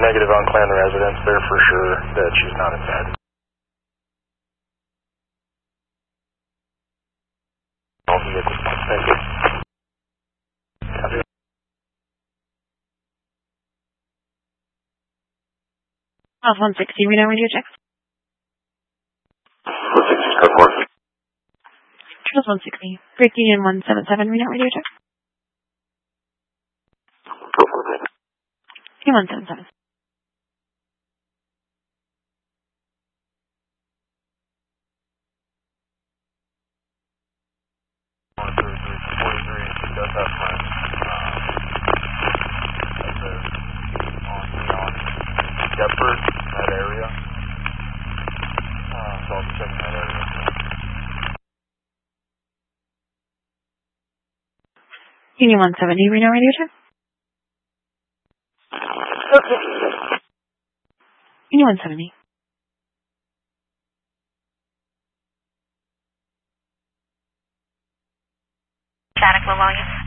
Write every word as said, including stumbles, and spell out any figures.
negative on Clan residence. They're for sure that she's not inside. All vehicles, thank you. Copy. House one sixty, Reno radio check. one sixty, code four. House one sixty. Break Union one seven seven, Reno radio check. Go for it. Union one seven seven. one three three forty-three, she does have friends. That's it. On Leon. Deptford, that area. Uh, so I'll be checking that area. Union one seventy, Reno radio check. Union one seventy. Static, low volume.